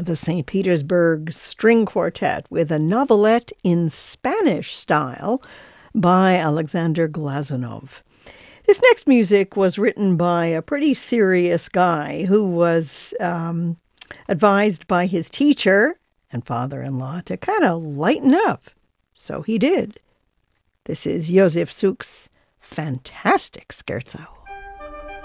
the St. Petersburg String Quartet with a novelette in Spanish style by Alexander Glazunov. This next music was written by a pretty serious guy who was advised by his teacher and father-in-law to kind of lighten up. So he did. This is Josef Suk's fantastic scherzo.